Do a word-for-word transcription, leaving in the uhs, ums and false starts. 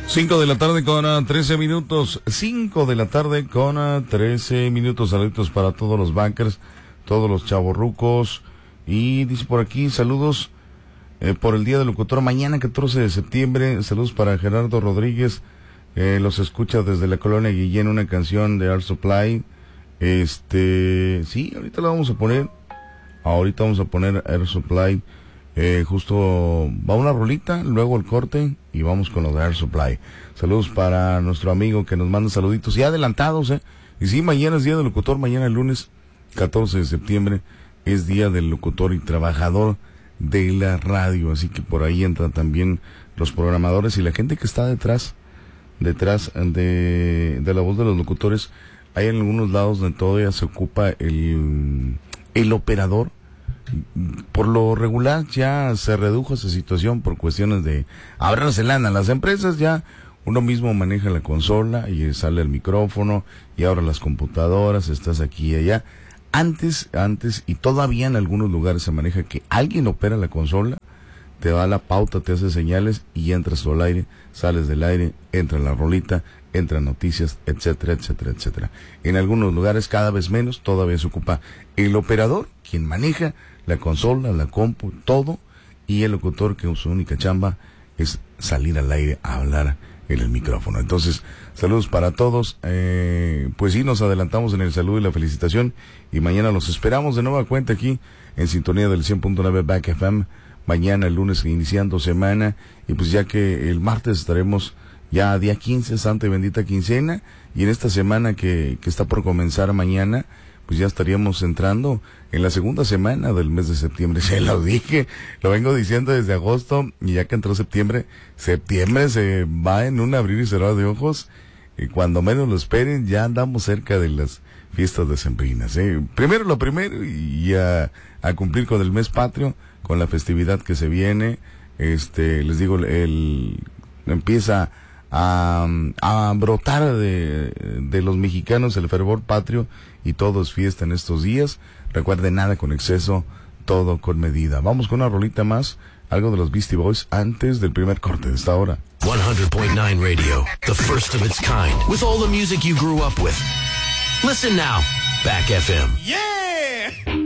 Cinco de la tarde con uh, trece minutos. Cinco de la tarde con uh, trece minutos. Saludos para todos los bankers, todos los chavorrucos. Y dice por aquí, saludos eh, por el Día del Locutor. Mañana, catorce de septiembre. Saludos para Gerardo Rodríguez. Eh, los escucha desde la colonia Guillén, una canción de Air Supply. Este, sí, ahorita la vamos a poner. Ahorita vamos a poner Air Supply. Eh, justo va una rolita, luego el corte y vamos con lo de Air Supply. Saludos para nuestro amigo que nos manda saluditos ya adelantados, eh. Y sí, mañana es Día del Locutor, mañana el lunes catorce de septiembre es Día del Locutor y Trabajador de la Radio, así que por ahí entran también los programadores y la gente que está detrás, detrás de, de la voz de los locutores. Hay en algunos lados donde todavía se ocupa el, el operador. Por lo regular ya se redujo esa situación por cuestiones de ahorrarse lana. Las empresas ya uno mismo maneja la consola y sale el micrófono y ahora las computadoras, estás aquí y allá. Antes, antes y todavía en algunos lugares se maneja que alguien opera la consola, te da la pauta, te hace señales y entras tú al aire, sales del aire, entra la rolita, entran noticias, etcétera, etcétera, etcétera. En algunos lugares cada vez menos, todavía se ocupa el operador, quien maneja la consola, la compu, todo, y el locutor que su única chamba es salir al aire a hablar en el micrófono. Entonces, saludos para todos. Eh, pues sí, nos adelantamos en el saludo y la felicitación, y mañana los esperamos de nueva cuenta aquí en sintonía del cien punto nueve Back F M. Mañana, el lunes, iniciando semana, y pues ya que el martes estaremos ya día quince, Santa y Bendita Quincena, y en esta semana que, que está por comenzar mañana, pues ya estaríamos entrando en la segunda semana del mes de septiembre. Se lo dije, lo vengo diciendo desde agosto, y ya que entró septiembre, septiembre se va en un abrir y cerrar de ojos, y cuando menos lo esperen, ya andamos cerca de las fiestas decembrinas, ¿eh? Primero lo primero, y a, a cumplir con el mes patrio, con la festividad que se viene. Este, les digo, el empieza a, a brotar de, de los mexicanos el fervor patrio, y todo es fiesta en estos días. Recuerden, nada con exceso, todo con medida. Vamos con una rolita más, algo de los Beastie Boys antes del primer corte de esta hora. one hundred point nine Radio, the first of its kind, with all the music you grew up with. Listen now, Back F M. Yeah!